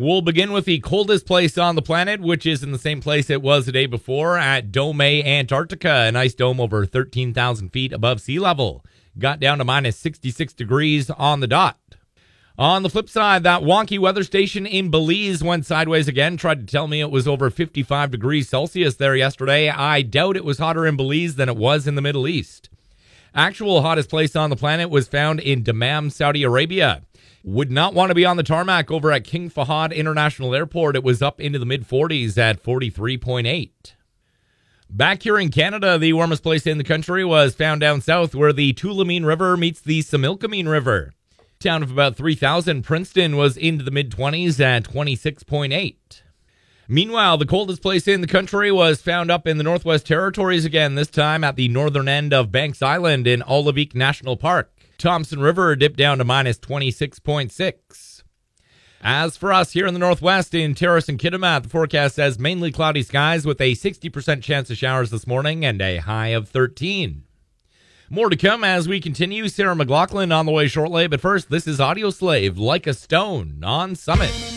We'll begin with the coldest place on the planet, which is in the same place it was the day before at Dome, Antarctica, an ice dome over 13,000 feet above sea level. Got down to minus 66 degrees on the dot. On the flip side, that wonky weather station in Belize went sideways again, tried to tell me it was over 55 degrees Celsius there yesterday. I doubt it was hotter in Belize than it was in the Middle East. Actual hottest place on the planet was found in Dammam, Saudi Arabia. Would not want to be on the tarmac over at King Fahad International Airport. It was up into the mid-40s at 43.8. Back here in Canada, the warmest place in the country was found down south where the Tulameen River meets the Similkameen River. Town of about 3,000, Princeton was into the mid-20s at 26.8. Meanwhile, the coldest place in the country was found up in the Northwest Territories again, this time at the northern end of Banks Island in Olivik National Park. Thompson River dipped down to minus 26.6. As for us here in the Northwest, in Terrace and Kitimat, the forecast says mainly cloudy skies with a 60% chance of showers this morning and a high of 13. More to come as we continue. Sarah McLaughlin on the way shortly, but first, this is Audio Slave, Like a Stone on Summit.